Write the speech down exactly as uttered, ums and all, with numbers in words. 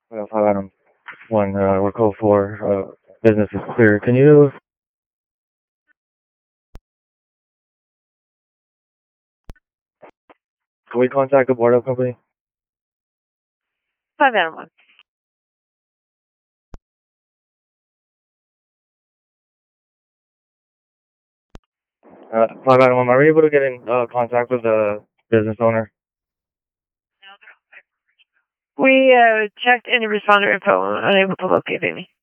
Uh, five item one, uh, we're code four, uh, business is clear. Can you, can we contact the board of company? Five item one. Uh, five item one, are we able to get in, uh, contact with the business owner? We uh, checked any responder info, unable to locate any.